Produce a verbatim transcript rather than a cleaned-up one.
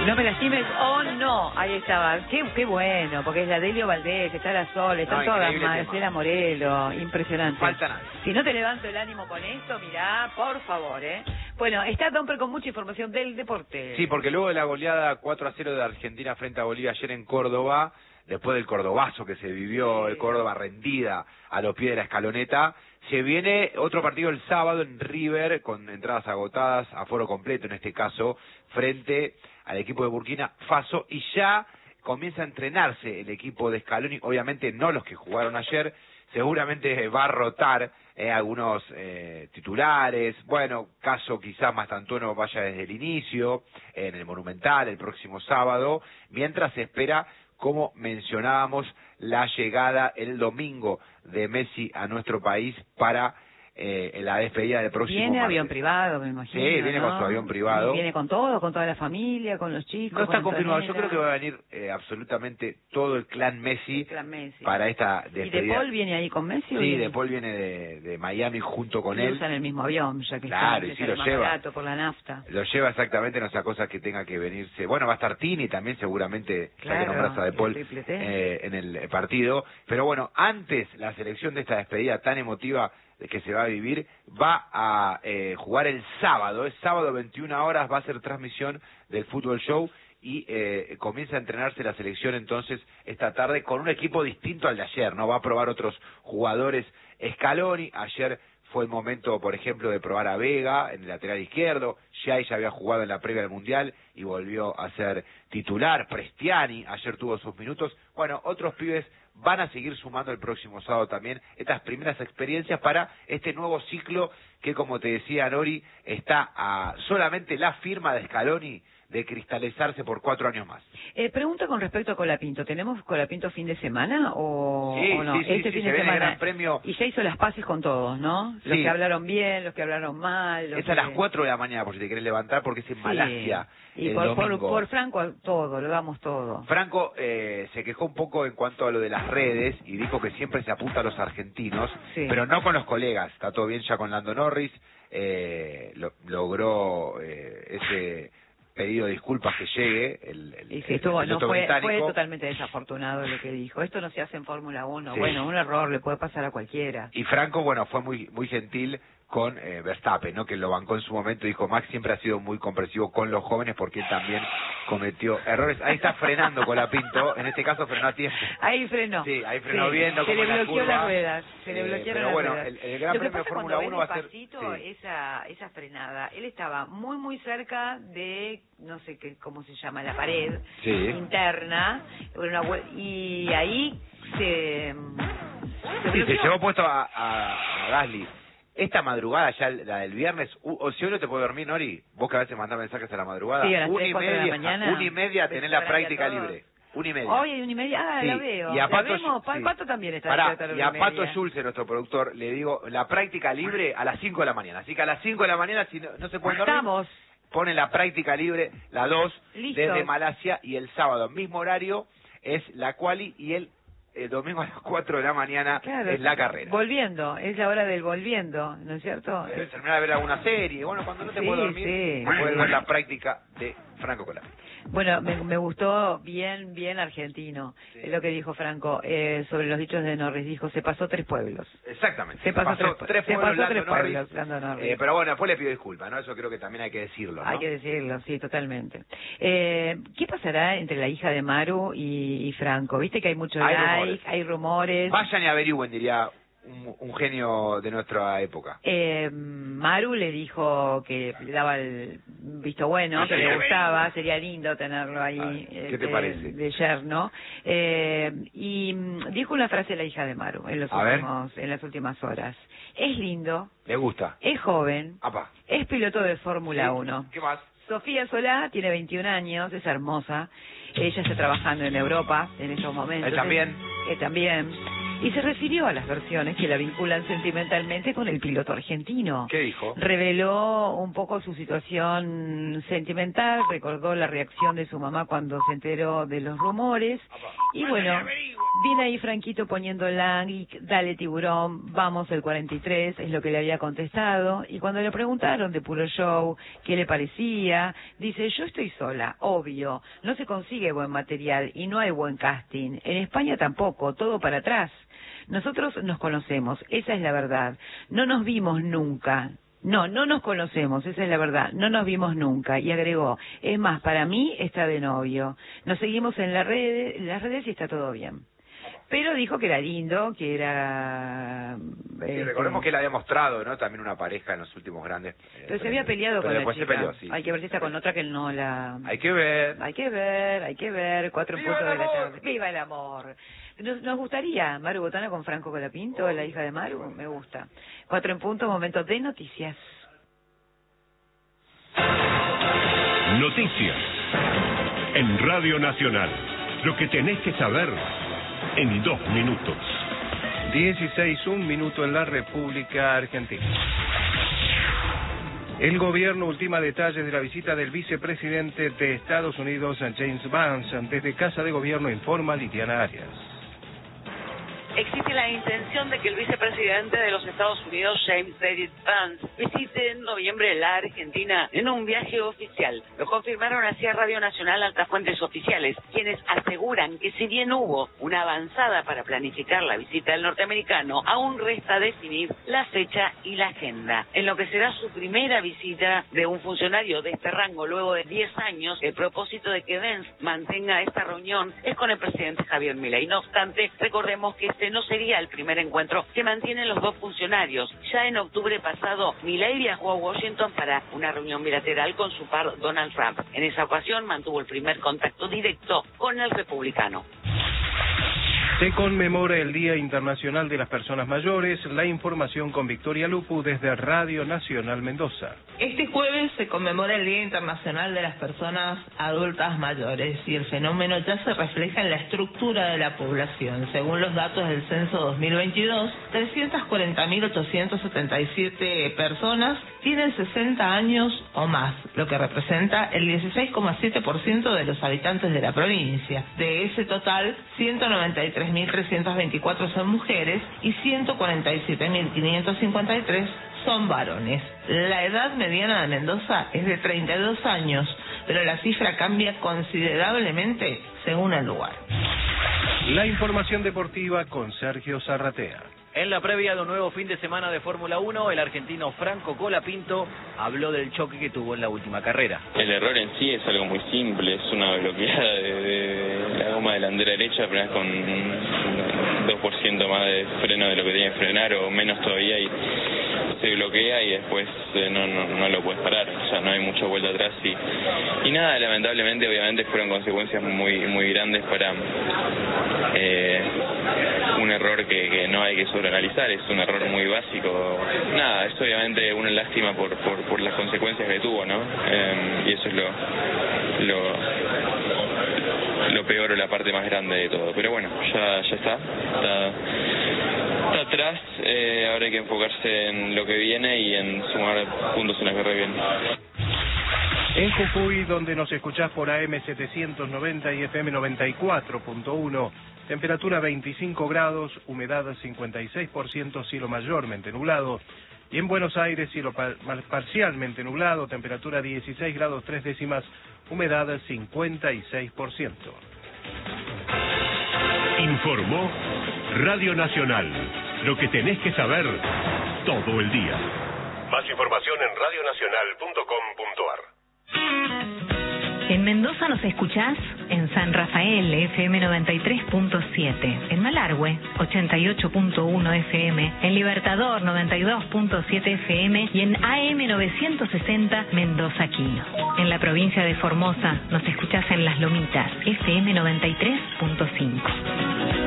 No me lastimes o no. Ahí estaba. Qué, qué bueno, porque es la Delio Valdés, está la Sol, están No, todas, increíble Marcela Morelo, impresionante. Falta nada. Si no te levanto el ánimo con esto, mirá, por favor, ¿eh? Bueno, está Domper con mucha información del deporte. Sí, porque luego de la goleada cuatro a cero de Argentina frente a Bolivia ayer en Córdoba, después del cordobazo que se vivió, Sí. el Córdoba rendida a los pies de la escaloneta, se viene otro partido el sábado en River, con entradas agotadas, aforo completo en este caso, frente al equipo de Burkina Faso, y ya comienza a entrenarse el equipo de Scaloni, obviamente no los que jugaron ayer, seguramente va a rotar eh, algunos eh, titulares, bueno, caso quizás Mastantuono vaya desde el inicio, en el Monumental el próximo sábado, mientras se espera, como mencionábamos, la llegada el domingo de Messi a nuestro país para eh, la despedida del próximo Viene martes. avión privado, me imagino. Sí, viene ¿no? con su avión privado. Y viene con todo, con toda la familia, con los chicos. No está con confirmado, yo Antonella. creo que va a venir eh, absolutamente todo el clan Messi, El clan Messi. para esta ¿Y despedida. De Paul viene ahí con Messi? o Sí, viene? De Paul viene de, de Miami junto con Y él. usan el mismo avión, ya que Claro, está, y sí sale lo más lleva. barato por la nafta. Lo lleva exactamente, no sea cosa que tenga que venirse. Bueno, va a estar Tini también seguramente, ya Claro, que nombras a De Paul el triple T. eh, en el partido. Pero bueno, antes la selección de esta despedida tan emotiva que se va a vivir, va a eh, jugar el sábado. Es sábado veintiuna horas, va a ser transmisión del Fútbol Show y eh, comienza a entrenarse la selección entonces esta tarde con un equipo distinto al de ayer, ¿no? Va a probar otros jugadores Scaloni. Ayer fue el momento, por ejemplo, de probar a Vega en el lateral izquierdo. Jay ya había jugado en la previa del Mundial y volvió a ser titular. Prestiani ayer tuvo sus minutos. Bueno, otros pibes van a seguir sumando el próximo sábado también estas primeras experiencias para este nuevo ciclo que, como te decía Nori, está a solamente la firma de Scaloni de cristalizarse por cuatro años más. Eh, pregunta con respecto a Colapinto. ¿Tenemos Colapinto fin de semana o, Sí, o no? sí, sí, este sí, fin se de viene el semana. Gran Premio. Y ya hizo las paces con todos, ¿no? Los Sí. que hablaron bien, los que hablaron mal. Los Es a que... las cuatro de la mañana, por si te querés levantar, porque es en Sí. Malasia. Y el por, por, domingo. por Franco todo, lo damos todo. Franco eh, se quejó un poco en cuanto a lo de las redes y dijo que siempre se apunta a los argentinos, Sí. pero no con los colegas. Está todo bien ya con Lando Norris, eh, lo, logró eh, ese pedido de disculpas que llegue el, el, Y sí, el estuvo, no piloto fue, británico. fue totalmente desafortunado lo que dijo. Esto no se hace en Fórmula uno. Sí. Bueno, un error le puede pasar a cualquiera. Y Franco, bueno, fue muy muy gentil con eh, Verstappen, ¿no? Que lo bancó en su momento. Dijo, Max siempre ha sido muy comprensivo con los jóvenes porque él también cometió errores. Ahí está frenando Colapinto, en este caso frenó a tiempo. Ahí frenó. Sí, ahí frenó Sí, bien, no se como le en la bloqueó curva. las ruedas. Se le Eh, bloquearon pero las bueno, ruedas. el, el Gran Lo que Premio de pasa Fórmula cuando uno ven va a ser... despacito sí. esa, esa frenada, él estaba muy, muy cerca de, no sé qué, cómo se llama, la pared Sí. interna, una hue- y ahí se... se Sí, se bloqueó. llevó puesto a, a, a Gasly. Esta madrugada, ya la del viernes, u- o si hoy no te puede dormir, Nori, vos que a veces mandás mensajes a la madrugada, Sí, a las una tres, y cuatro de la media, mañana. una y media tenés la Beso grande práctica a todos. libre. Una y media. Hoy hay una y media, ah, Sí, la veo. y a ¿La Pato, vemos? Pa- sí. Pato también está Pará, despierto a la y a una y Pato media. Schulze, nuestro productor, le digo, la práctica libre a las cinco de la mañana. Así que a las cinco de la mañana, si no, no se pueden dormir, Estamos. ponen la práctica libre, la dos, Listo. desde Malasia, y el sábado, mismo horario, es la quali, y el, el domingo a las cuatro de la mañana Claro, es la carrera. Volviendo, es la hora del volviendo, ¿no es cierto? Debes terminar de ver alguna serie. Bueno, cuando no te Sí, puedes dormir, sí. puedes ver la práctica de Franco Colapinto. Bueno, me, me gustó bien, bien argentino, Sí. lo que dijo Franco eh, sobre los dichos de Norris. Dijo, se pasó tres pueblos. Exactamente. Se pasó tres- tres se pueblos, pasó Lando tres Norris. pueblos, Lando Norris. Eh, pero bueno, después le pido disculpas, ¿no? Eso creo que también hay que decirlo, ¿no? Hay que decirlo, sí, totalmente. Eh, ¿Qué pasará entre la hija de Maru y, y Franco? Viste que hay mucho Hay like, rumores. hay rumores. Vayan y averigüen, diría un, un genio de nuestra época. Eh, Maru le dijo que le daba el visto bueno, que le gustaba, sería lindo tenerlo ahí. Ay, ¿qué eh, te de- parece? De yerno. Eh, y mm, dijo una frase la hija de Maru en, los A ver. últimos, en las últimas horas. Es lindo, ¿Le gusta? es joven, Apa. es piloto de Fórmula Sí. uno. ¿Qué más? Sofía Solá tiene veintiún años, es hermosa. Ella está trabajando en Europa en estos momentos. Él también. Eh, también. y se refirió a las versiones que la vinculan sentimentalmente con el piloto argentino. ¿Qué dijo? Reveló un poco su situación sentimental, recordó la reacción de su mamá cuando se enteró de los rumores, y bueno, viene ahí Franquito poniendo like, dale tiburón, vamos el cuarenta y tres, es lo que le había contestado, y cuando le preguntaron de Puro Show qué le parecía, dice, yo estoy sola, obvio, no se consigue buen material y no hay buen casting, en España tampoco, todo para atrás. Nosotros nos conocemos, esa es la verdad, no nos vimos nunca. No, no nos conocemos, esa es la verdad, no nos vimos nunca. Y agregó, es más, para mí está de novio. Nos seguimos en la red, en las redes y está todo bien. Pero dijo que era lindo, que era... Sí, este... recordemos que él había mostrado, ¿no? También una pareja en los últimos grandes... Eh, Pero se había peleado con la chica. Se peleó, sí. Hay que ver si está con otra que no la... Hay que ver. Hay que ver, hay que ver. Cuatro en punto de la tarde. ¡Viva el amor! Nos, nos gustaría Maru Botana con Franco Colapinto, oh, la hija de Maru, me gusta. Cuatro en punto, momento de noticias. Noticias en Radio Nacional. Lo que tenés que saber en dos minutos. dieciséis, un minuto en la República Argentina. El gobierno ultima detalles de la visita del vicepresidente de Estados Unidos, James Vance. Desde Casa de Gobierno informa Liliana Arias. Existe la intención de que el vicepresidente de los Estados Unidos, James David Vance, visite en noviembre la Argentina en un viaje oficial. Lo confirmaron así a Radio Nacional altas fuentes oficiales, quienes aseguran que si bien hubo una avanzada para planificar la visita del norteamericano, aún resta definir la fecha y la agenda. En lo que será su primera visita de un funcionario de este rango luego de diez años, el propósito de que Vance mantenga esta reunión es con el presidente Javier Milei. No obstante, recordemos que este no sería el primer encuentro que mantienen los dos funcionarios. Ya en octubre pasado, Milei viajó a Washington para una reunión bilateral con su par Donald Trump. En esa ocasión mantuvo el primer contacto directo con el republicano. Se conmemora el Día Internacional de las Personas Mayores. La información con Victoria Lupu desde Radio Nacional Mendoza. Este jueves se conmemora el Día Internacional de las Personas Adultas Mayores y el fenómeno ya se refleja en la estructura de la población. Según los datos del Censo dos mil veintidós, trescientas cuarenta mil ochocientas setenta y siete personas tienen sesenta años o más, lo que representa el dieciséis coma siete por ciento de los habitantes de la provincia. De ese total, ciento noventa y tres mil trescientas veinticuatro son mujeres y ciento cuarenta y siete mil quinientos cincuenta y tres son varones. La edad mediana de Mendoza es de treinta y dos años, pero la cifra cambia considerablemente según el lugar. La información deportiva con Sergio Zarratea. En la previa de un nuevo fin de semana de Fórmula uno, el argentino Franco Colapinto habló del choque que tuvo en la última carrera. El error en sí es algo muy simple, es una bloqueada de, de la goma delantera derecha, apenas con dos por ciento más de freno de lo que tenía que frenar o menos todavía y se bloquea y después eh, no, no, no lo puedes parar, o sea, no hay mucha vuelta atrás y, y nada, lamentablemente obviamente fueron consecuencias muy muy grandes para eh, un error que, que no hay que sobreanalizar, es un error muy básico. Nada, es obviamente una lástima por por, por las consecuencias que tuvo, ¿no? Eh, y eso es lo, lo lo peor o la parte más grande de todo. Pero bueno, ya ya está, está, está atrás, eh, ahora hay que enfocarse en lo que viene y en sumar puntos en la carrera que viene. En Jujuy, donde nos escuchás por A M setecientos noventa y F M noventa y cuatro punto uno, temperatura veinticinco grados, humedad cincuenta y seis por ciento, cielo mayormente nublado. Y en Buenos Aires, cielo par parcialmente nublado, temperatura dieciséis grados tres décimas, humedad cincuenta y seis por ciento. Informó Radio Nacional. Lo que tenés que saber todo el día. Más información en radio nacional punto com punto ar. En Mendoza nos escuchás en San Rafael, F M noventa y tres punto siete, en Malargüe, ochenta y ocho punto uno F M, en Libertador, noventa y dos punto siete F M y en A M novecientos sesenta Mendoza Quino. En la provincia de Formosa nos escuchás en Las Lomitas, F M noventa y tres punto cinco.